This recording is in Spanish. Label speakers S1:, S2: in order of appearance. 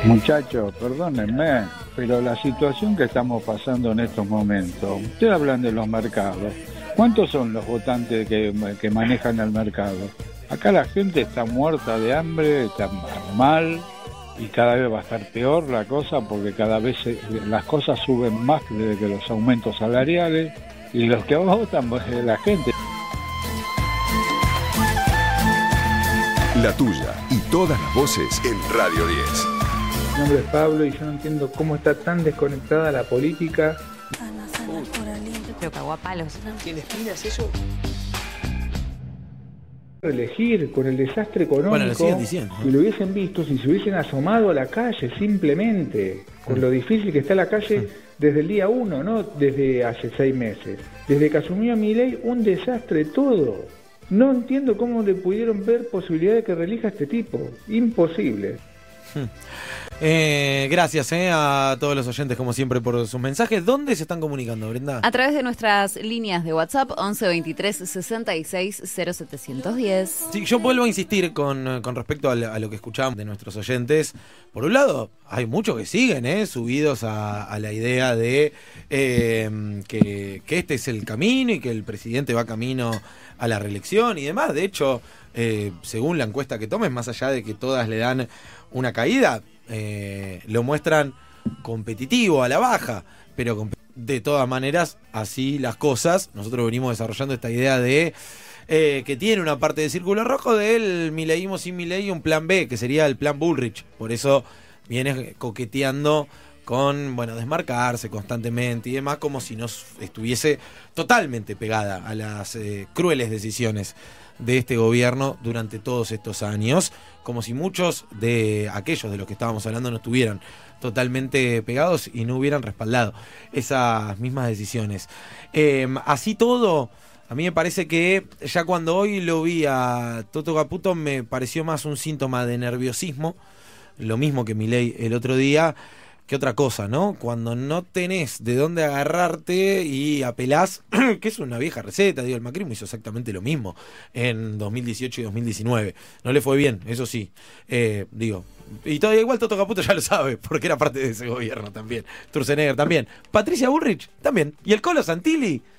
S1: Muchachos, perdónenme, pero la situación que estamos pasando en estos momentos, ustedes hablan de los mercados. ¿Cuántos son los votantes que manejan el mercado? Acá la gente está muerta de hambre, está mal y cada vez va a estar peor la cosa porque cada vez las cosas suben más que los aumentos salariales y los que votan pues, es la gente.
S2: La tuya y todas las voces en Radio 10.
S3: Mi nombre es Pablo y yo no entiendo cómo está tan desconectada la política.
S4: Pero cagó a palos.
S5: ¿Quién espinas eso?
S3: Elegir con el desastre económico,
S6: bueno, lo siguen diciendo, ¿no?
S3: Si lo hubiesen visto, si se hubiesen asomado a la calle simplemente, con lo difícil que está la calle desde el día 1, no desde hace 6 meses. Desde que asumió Milei, un desastre todo. No entiendo cómo le pudieron ver posibilidad de que reelija a este tipo. Imposible.
S6: Gracias a todos los oyentes, como siempre, por sus mensajes. ¿Dónde se están comunicando, Brenda?
S4: A través de nuestras líneas de WhatsApp 11 23 66 0710.
S6: Sí, yo vuelvo a insistir con respecto a lo que escuchamos de nuestros oyentes. Por un lado, hay muchos que siguen subidos a la idea de que este es el camino y que el presidente va camino a la reelección y demás. De hecho, según la encuesta que tomes, más allá de que todas le dan una caída, lo muestran competitivo a la baja, pero de todas maneras, así las cosas. Nosotros venimos desarrollando esta idea de que tiene una parte de círculo rojo del mileísmo sin Milei y un plan B, que sería el plan Bullrich. Por eso viene coqueteando con, desmarcarse constantemente y demás, como si no estuviese totalmente pegada a las crueles decisiones de este gobierno durante todos estos años, como si muchos de aquellos de los que estábamos hablando no estuvieran totalmente pegados y no hubieran respaldado esas mismas decisiones. Así todo, a mí me parece que ya cuando hoy lo vi a Toto Caputo me pareció más un síntoma de nerviosismo, lo mismo que Milei el otro día, que otra cosa, ¿no? Cuando no tenés de dónde agarrarte y apelás, que es una vieja receta, el macrismo hizo exactamente lo mismo en 2018 y 2019. No le fue bien, eso sí. Y todavía igual Toto Caputo ya lo sabe, porque era parte de ese gobierno también. Sturzenegger también. Patricia Bullrich también. Y el Colo Santilli